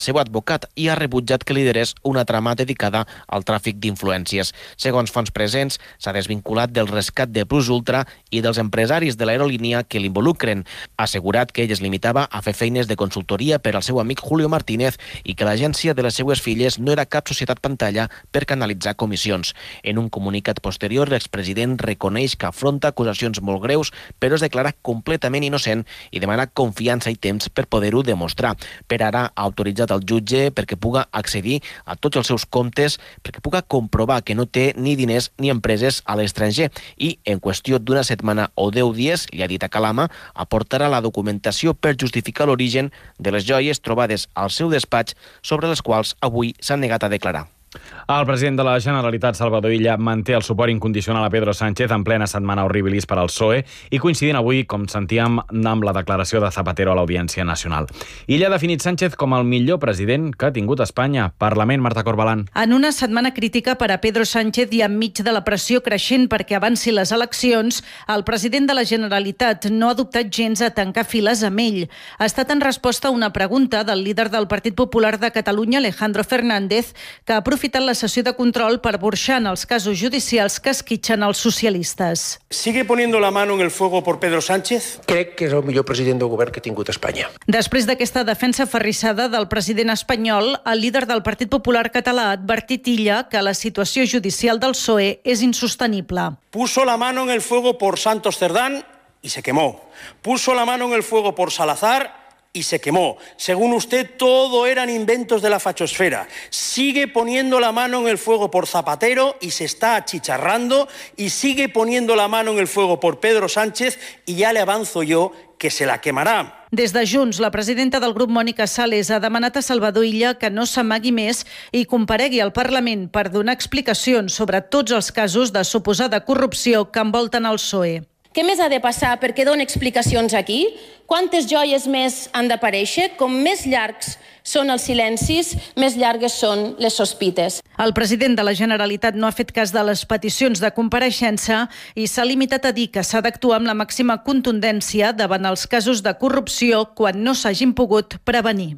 seu advocat i ha rebutjat que liderés una trama dedicada al tràfic d'influències. Segons fonts presents, s'ha desvinculat del rescat de Plus Ultra i dels empresaris de l'aerolínia que l'involucren. Ha assegurat que ell es limitava a fer feines de consultoria per al seu amic Julio Martínez i que l'agència de les seues filles no era cap societat pantalla per canalitzar comissions. En un comunicat posterior, l'expresident reconeix que afronta acusacions molt greus, però es declara completament innocent i demana confiança i temps per poder-ho demostrar. Per ara ha autoritzat al jutge perquè puga accedir a tots els seus comptes, perquè puga comprovar que no té ni diners ni empreses a l'estranger i, en qüestió d'una setmana o 10 dies, li ha dit a Calama, aportarà la documentació per justificar l'origen de les joies trobades al seu despatx, sobre les quals avui s'han negat a declarar. El president de la Generalitat, Salvador Illa, manté el suport incondicional a Pedro Sánchez en plena setmana horribilis per al PSOE i coincidint avui, com sentíem, amb la declaració de Zapatero a l'Audiència Nacional. Illa ha definit Sánchez com el millor president que ha tingut Espanya. Parlament, Marta Corbalán. En una setmana crítica per a Pedro Sánchez i enmig de la pressió creixent perquè avanci les eleccions, el president de la Generalitat no ha dubtat gens a tancar files amb ell. Ha estat en resposta a una pregunta del líder del Partit Popular de Catalunya, Alejandro Fernández, que ha aprofitat la sessió de control per burxar en els casos judicials que esquitxen els socialistes. ¿Sigue poniendo la mano en el fuego por Pedro Sánchez? Crec que és el millor president del govern que ha tingut Espanya. Després d'aquesta defensa aferrissada del president espanyol, el líder del Partit Popular català ha advertit Illa que la situació judicial del PSOE és insostenible. Puso la mano en el fuego por Santos Cerdán y se quemó. Puso la mano en el fuego por Salazar y se quemó. Según usted, todo eran inventos de la fachosfera. Sigue poniendo la mano en el fuego por Zapatero y se está achicharrando, y sigue poniendo la mano en el fuego por Pedro Sánchez, y ya le avanzo yo que se la quemará. Des de Junts, la presidenta del grup, Mònica Sales, ha demanat a Salvador Illa que no s'amagui més i comparegui al Parlament per donar explicacions sobre tots els casos de suposada corrupció que envolten el PSOE. Què més ha de passar perquè doni explicacions aquí? Quantes joies més han d'aparèixer? Com més llargs són els silencis, més llargues són les sospites. El president de la Generalitat no ha fet cas de les peticions de compareixença i s'ha limitat a dir que s'ha d'actuar amb la màxima contundència davant els casos de corrupció quan no s'hagin pogut prevenir.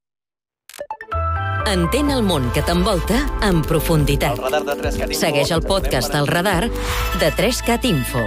Entén el món que t'envolta en profunditat. Segueix el podcast El Radar de 3CAT Info.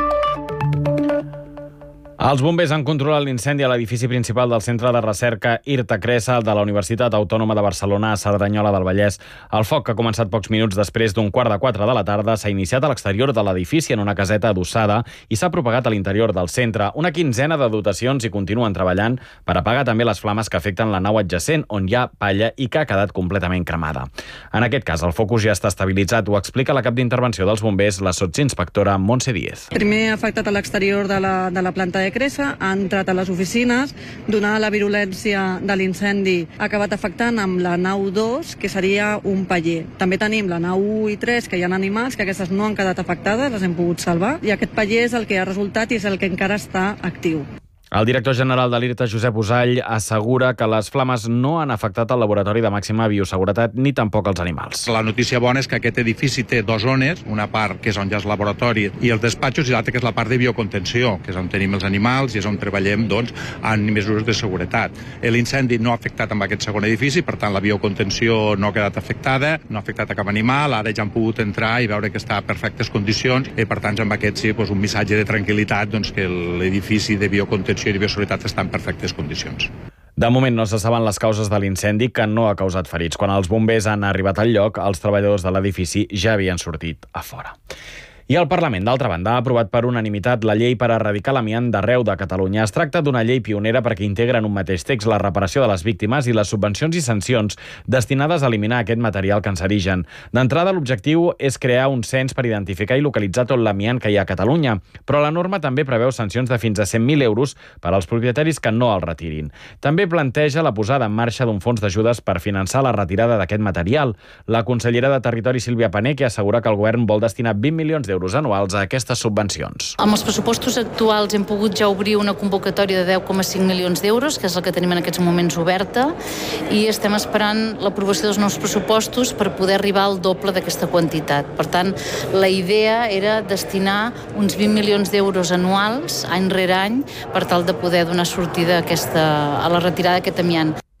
Els bombers han controlat l'incendi a l'edifici principal del Centre de Recerca Irta Cresa de la Universitat Autònoma de Barcelona a Cerdanyola del Vallès. El foc, que ha començat pocs minuts després d'un 3:15 de la tarda, s'ha iniciat a l'exterior de l'edifici en una caseta adossada i s'ha propagat a l'interior del centre. Una quinzena de dotacions hi continuen treballant per apagar també les flames que afecten la nau adjacent, on hi ha palla i que ha quedat completament cremada. En aquest cas, el focus ja està estabilitzat, ho explica la cap d'intervenció dels bombers, la sotsinspectora Montse Díez. Primer ha afectat a l'exterior de la planta de Cresa, ha entrat a les oficines, donada la virulència de l'incendi, ha acabat afectant amb la nau 2, que seria un paller. També tenim la nau 1 i 3, que hi ha animals, que aquestes no han quedat afectades, les hem pogut salvar, i aquest paller és el que ha resultat i és el que encara està actiu. El director general de l'IRTA, Josep Usall, assegura que les flames no han afectat el laboratori de màxima bioseguretat ni tampoc els animals. La notícia bona és que aquest edifici té dues zones, una part que és on hi ha el laboratori i els despatxos, i l'altra que és la part de biocontenció, que és on tenim els animals i és on treballem en mesures de seguretat. L'incendi no ha afectat amb aquest segon edifici, per tant la biocontenció no ha quedat afectada, no ha afectat a cap animal, ara ja han pogut entrar i veure que està a perfectes condicions, i per tant amb aquest sí, un missatge de tranquil·litat, que l'edifici de biocontenció i de bioseguretat està en perfectes condicions. De moment no se saben les causes de l'incendi, que no ha causat ferits. Quan els bombers han arribat al lloc, els treballadors de l'edifici ja havien sortit a fora. I el Parlament, d'altra banda, ha aprovat per unanimitat la llei per erradicar l'amiant d'arreu de Catalunya. Es tracta d'una llei pionera perquè integra en un mateix text la reparació de les víctimes i les subvencions i sancions destinades a eliminar aquest material cancerigen. D'entrada, l'objectiu és crear un cens per identificar i localitzar tot l'amiant que hi ha a Catalunya, però la norma també preveu sancions de fins a 100.000 euros per als propietaris que no el retirin. També planteja la posada en marxa d'un fons d'ajudes per finançar la retirada d'aquest material. La consellera de Territori, Sílvia Pané, que assegura que el govern vol destinar 20 milions d'euros anuals a aquestes subvencions. Amb els pressupostos actuals hem pogut ja obrir una convocatòria de 10,5 milions d'euros, que és la que tenim en aquests moments oberta, i estem esperant l'aprovació dels nous pressupostos per poder arribar al doble d'aquesta quantitat. Per tant, la idea era destinar uns 20 milions d'euros anuals, any rere any, per tal de poder donar sortida a la retirada d'aquest amiant.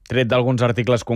Tret d'alguns articles